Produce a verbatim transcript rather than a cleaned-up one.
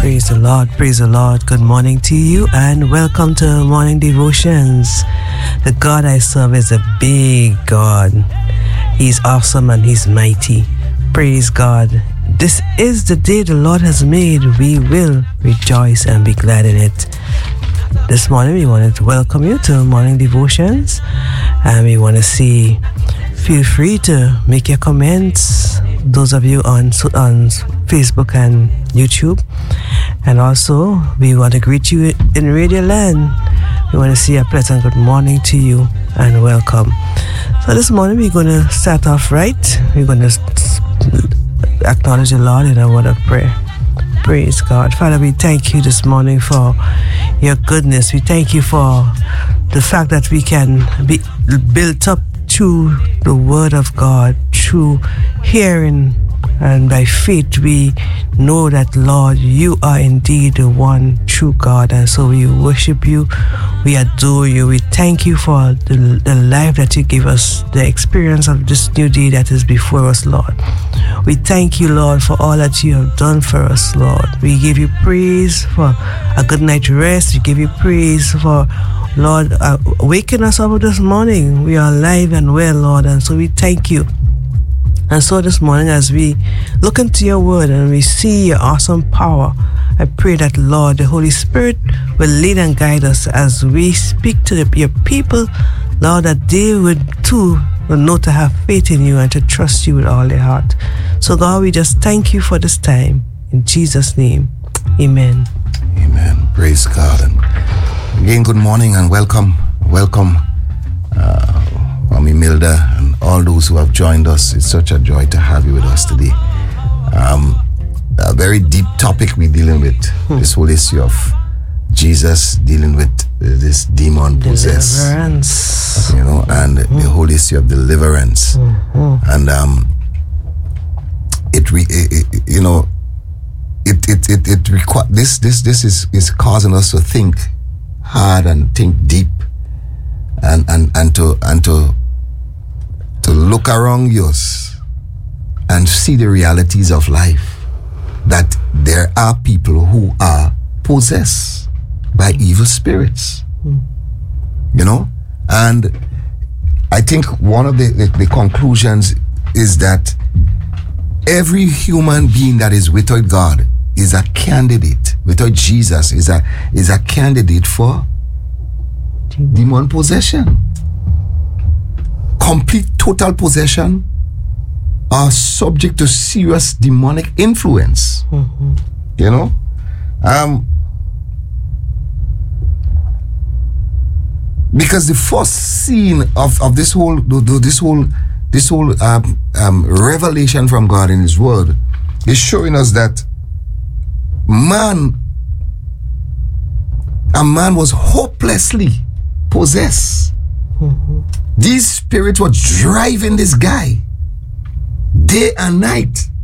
Praise the Lord, praise the Lord. Good morning to you and welcome to Morning Devotions. The God I serve is a big God. He's awesome and He's mighty. Praise God. This is the day the Lord has made. We will rejoice and be glad in it. This morning we wanted to welcome you to Morning Devotions, and we want to see, feel free to make your comments, those of you on on Facebook and YouTube. And also, we want to greet you in Radio Land. We want to say a pleasant good morning to you and welcome. So this morning we're going to start off right. We're going to acknowledge the Lord in a word of prayer. Praise God. Father, we thank you this morning for your goodness. We thank you for the fact that we can be built up through the word of God, through hearing, and by faith we know that, Lord, you are indeed the one true God, and so we worship you, we adore you, we thank you for the, the life that you give us, the experience of this new day that is before us, Lord. We thank you, Lord, for all that you have done for us, Lord. We give you praise for a good night's rest. We give you praise for, Lord, uh, waking us up this morning. We are alive and well, Lord, and so we thank you. And so this morning, as we look into your word and we see your awesome power, I pray that, Lord, the Holy Spirit will lead and guide us as we speak to the, your people, Lord, that they would too will know to have faith in you and to trust you with all their heart. So, God, we just thank you for this time. In Jesus' name, amen. Amen. Praise God. And again, good morning and welcome. Welcome. Uh, Mami Milda and all those who have joined us. It's such a joy to have you with us today. Um, a very deep topic we're dealing with, hmm. this whole issue of Jesus dealing with uh, this demon possessed, deliverance, you know, and hmm. the whole issue of deliverance. Hmm. And um, it, re- it, it, you know, it it it, it requ- this this this is is causing us to think hard and think deep. And, and and to and to to look around us and see the realities of life, that there are people who are possessed by evil spirits, mm. you know. And I think one of the, the, the conclusions is that every human being that is without God is a candidate, without Jesus is a is a candidate for demon possession. Complete total possession are subject to serious demonic influence. Mm-hmm. You know? Um, because the first scene of, of this whole this whole this whole um, um, revelation from God in His Word is showing us that man a man was hopelessly possessed. Mm-hmm. These spirits were driving this guy day and night.